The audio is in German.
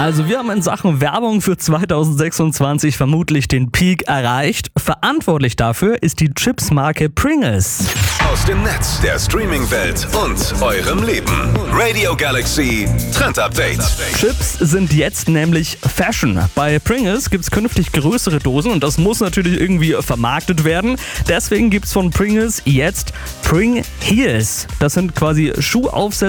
Also wir haben in Sachen Werbung für 2026 vermutlich den Peak erreicht. Verantwortlich dafür ist die Chips-Marke Pringles. Aus dem Netz, der Streaming-Welt und eurem Leben. Radio Galaxy Trend Update. Chips sind jetzt nämlich Fashion. Bei Pringles gibt es künftig größere Dosen und das muss natürlich irgendwie vermarktet werden. Deswegen gibt es von Pringles jetzt Pring Heels. Das sind quasi Schuhaufsätze